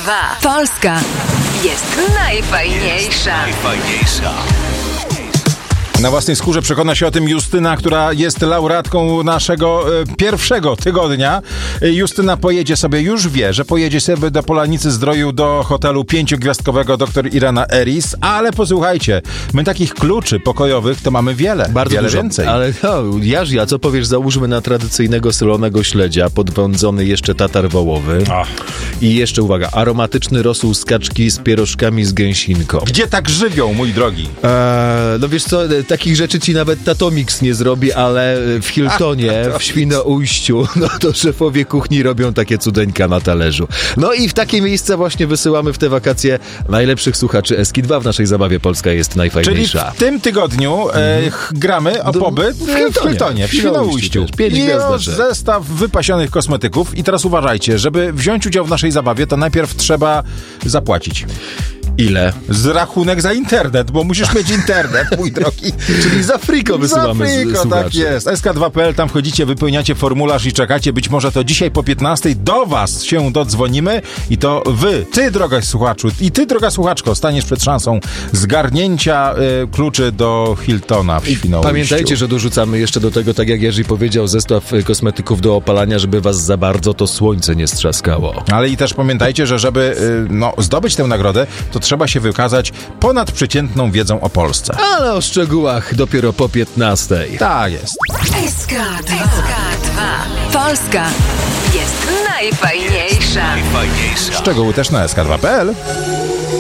SK2. Polska jest najfajniejsza. Na własnej skórze przekona się o tym Justyna, która jest laureatką naszego pierwszego tygodnia. Justyna pojedzie sobie, już wie, że pojedzie sobie do Polanicy Zdroju, do hotelu 5-gwiazdkowego dr Irena Eris, ale posłuchajcie, my takich kluczy pokojowych to mamy wiele, bardzo wiele dużo. więcej. Ale Jarzia, co powiesz, załóżmy na tradycyjnego solonego śledzia, podwądzony jeszcze tatar wołowy. I jeszcze, uwaga, aromatyczny rosół z kaczki z pierożkami z gęsinką. Gdzie tak żywią, mój drogi? No wiesz co, takich rzeczy ci nawet Tatomix nie zrobi, ale w Hiltonie, w Świnoujściu, no to szefowie kuchni robią takie cudeńka na talerzu. No i w takie miejsca właśnie wysyłamy w te wakacje najlepszych słuchaczy SK2 w naszej zabawie Polska jest najfajniejsza. Czyli w tym tygodniu gramy o pobyt w Hiltonie, w Świnoujściu. 5 I o gwiazdeczek. zestaw wypasionych kosmetyków. I teraz uważajcie, żeby wziąć udział w naszej zabawie, to najpierw trzeba zapłacić. Ile? Z rachunek za internet, bo musisz mieć internet, mój drogi. Czyli za friko wysyłamy Za friko, słuchaczy. tak jest. SK2.pl, tam wchodzicie, wypełniacie formularz i czekacie. Być może to dzisiaj po 15 do was się dodzwonimy i to wy, ty droga słuchaczu i ty droga słuchaczko, staniesz przed szansą zgarnięcia kluczy do Hiltona w Świnoujściu. Pamiętajcie, że dorzucamy jeszcze do tego, tak jak Jerzy powiedział, zestaw kosmetyków do opalania, żeby was za bardzo to słońce nie strzaskało. Ale i też pamiętajcie, że żeby zdobyć tę nagrodę, to trzeba się wykazać ponadprzeciętną wiedzą o Polsce. Ale o szczegółach dopiero po 15. Tak jest. SK2. Polska jest najfajniejsza. Szczegóły też na sk2.pl.